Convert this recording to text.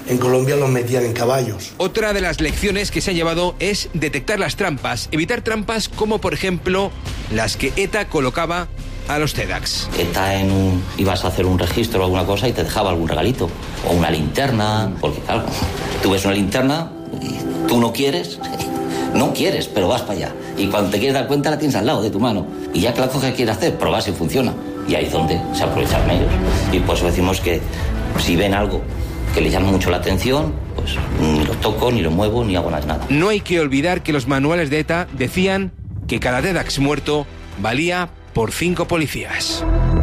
en Colombia los metían en caballos. Otra de las lecciones que se ha llevado es detectar las trampas, evitar trampas como por ejemplo las que ETA colocaba a los CEDAX. ETA ibas a hacer un registro o alguna cosa y te dejaba algún regalito, o una linterna, porque claro, tú ves una linterna y tú no quieres, pero vas para allá. Y cuando te quieres dar cuenta la tienes al lado de tu mano. Y ya que la cosa que quieres hacer, probar si funciona. Y ahí es donde se aprovechan ellos. Y por eso decimos que si ven algo que les llama mucho la atención, pues ni lo toco, ni lo muevo, ni hago nada. No hay que olvidar que los manuales de ETA decían que cada CEDAX muerto valía por 5 policías.